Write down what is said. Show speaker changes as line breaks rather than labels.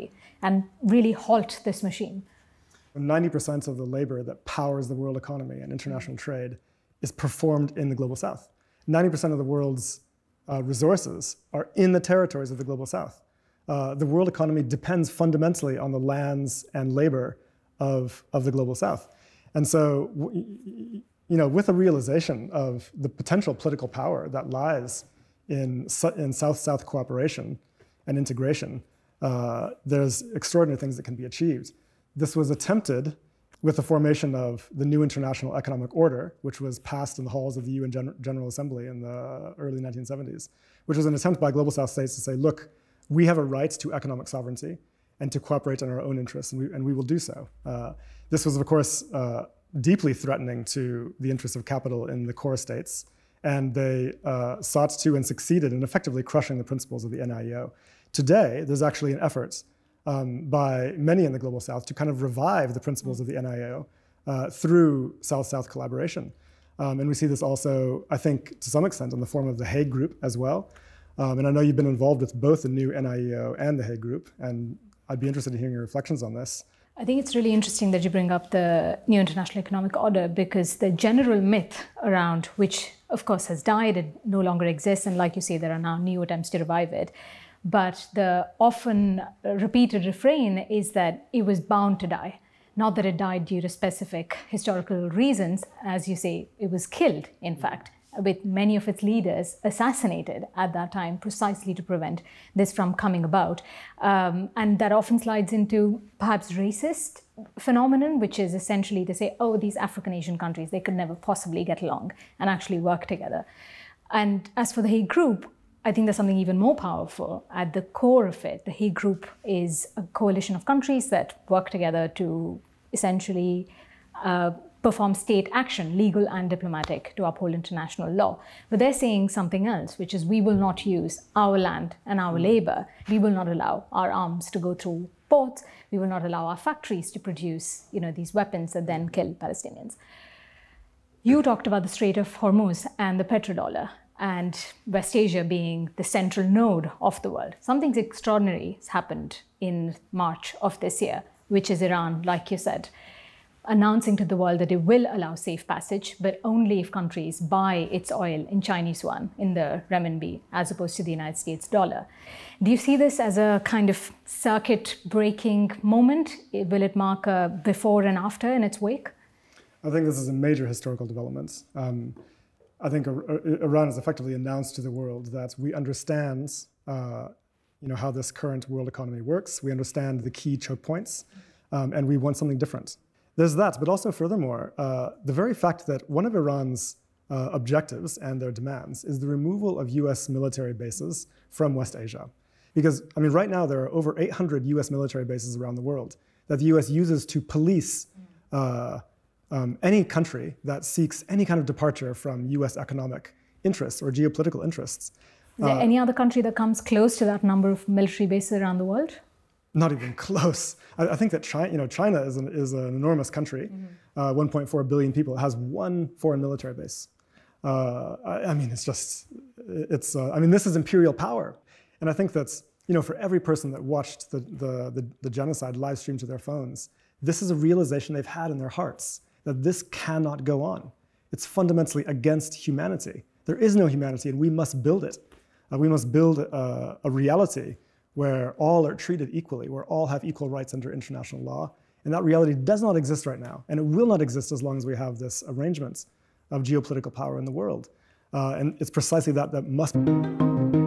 economically and really halt this machine?
90% of the labor that powers the world economy and international trade is performed in the Global South. 90% of the world's resources are in the territories of the Global South. The world economy depends fundamentally on the lands and labor of the Global South. And so, with a realization of the potential political power that lies in South-South cooperation and integration, there's extraordinary things that can be achieved. This was attempted with the formation of the new International Economic Order, which was passed in the halls of the UN General Assembly in the early 1970s, which was an attempt by Global South states to say, look, we have a right to economic sovereignty and to cooperate in our own interests, and we will do so. This was, of course, deeply threatening to the interests of capital in the core states, and they sought to and succeeded in effectively crushing the principles of the NIEO. Today, there's actually an effort by many in the Global South to kind of revive the principles of the NIEO through South-South collaboration. And we see this also, I think, to some extent in the form of the Hague Group as well. And I know you've been involved with both the new NIEO and the Hague Group, and I'd be interested in hearing your reflections on this.
I think it's really interesting that you bring up the new International Economic Order, because the general myth around which, of course, has died, it no longer exists, and like you say, there are now new attempts to revive it. But the often repeated refrain is that it was bound to die. Not that it died due to specific historical reasons. As you say, it was killed, in fact, with many of its leaders assassinated at that time precisely to prevent this from coming about. And that often slides into perhaps racist phenomenon, which is essentially to say, oh, these African Asian countries, they could never possibly get along and actually work together. And as for the Hague Group, I think there's something even more powerful at the core of it. The Hague Group is a coalition of countries that work together to essentially perform state action, legal and diplomatic, to uphold international law. But they're saying something else, which is we will not use our land and our labor. We will not allow our arms to go through ports. We will not allow our factories to produce, these weapons that then kill Palestinians. You talked about the Strait of Hormuz and the petrodollar, and West Asia being the central node of the world. Something extraordinary has happened in March of this year, which is Iran, like you said, announcing to the world that it will allow safe passage, but only if countries buy its oil in Chinese yuan, in the renminbi, as opposed to the United States dollar. Do you see this as a kind of circuit-breaking moment? Will it mark a before and after in its wake?
I think this is a major historical development. I think Iran has effectively announced to the world that we understand how this current world economy works. We understand the key choke points, and we want something different. There's that, but also furthermore, the very fact that one of Iran's objectives and their demands is the removal of US military bases from West Asia. Because, right now there are over 800 US military bases around the world that the US uses to police any country that seeks any kind of departure from US economic interests or geopolitical interests.
Is there any other country that comes close to that number of military bases around the world?
Not even close. I think that China is an enormous country, 1.4 billion people. It has one foreign military base. This is imperial power. And I think that's, for every person that watched the genocide live streamed to their phones, this is a realization they've had in their hearts, that this cannot go on. It's fundamentally against humanity. There is no humanity, and we must build it. We must build a reality where all are treated equally, where all have equal rights under international law. And that reality does not exist right now. And it will not exist as long as we have this arrangement of geopolitical power in the world. And it's precisely that must